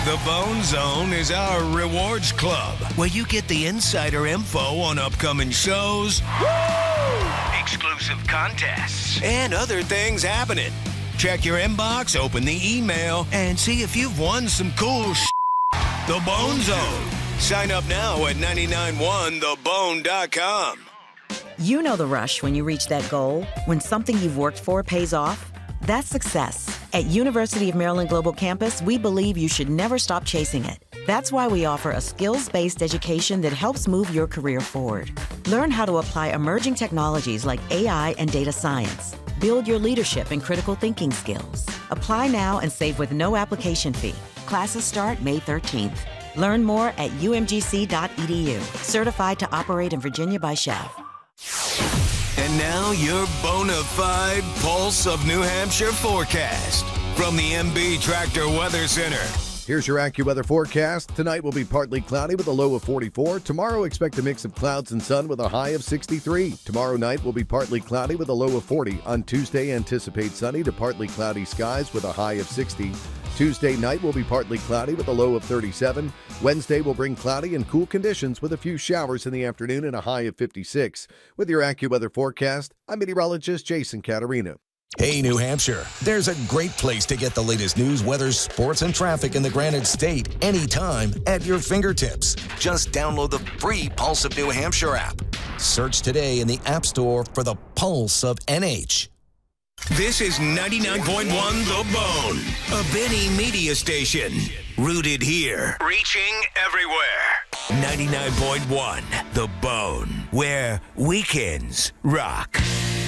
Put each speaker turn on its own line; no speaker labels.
The Bone Zone is our rewards club where you get the insider info on upcoming shows, exclusive contests, and other things happening. Check your inbox, open the email, and see if you've won some cool The Bone Zone. Sign up now at 991thebone.com.
You know the rush when you reach that goal, when something you've worked for pays off. That's success. At University of Maryland Global Campus, we believe you should never stop chasing it. That's why we offer a skills-based education that helps move your career forward. Learn how to apply emerging technologies like AI and data science. Build your leadership and critical thinking skills. Apply now and save with no application fee. Classes start May 13th. Learn more at umgc.edu. Certified to operate in Virginia by Chev.
And now your bona fide Pulse of New Hampshire forecast from the MB Tractor Weather Center.
Here's your AccuWeather forecast. Tonight will be partly cloudy with a low of 44. Tomorrow, expect a mix of clouds and sun with a high of 63. Tomorrow night will be partly cloudy with a low of 40. On Tuesday, anticipate sunny to partly cloudy skies with a high of 60. Tuesday night will be partly cloudy with a low of 37. Wednesday will bring cloudy and cool conditions with a few showers in the afternoon and a high of 56. With your AccuWeather forecast, I'm meteorologist Jason Caterina.
Hey, New Hampshire, there's a great place to get the latest news, weather, sports, and traffic in the Granite State anytime at your fingertips. Just download the free Pulse of New Hampshire app. Search today in the App Store for the Pulse of NH.
This is 99.1 The Bone, a Benny media station. Rooted here, reaching everywhere. 99.1 The Bone, where weekends rock.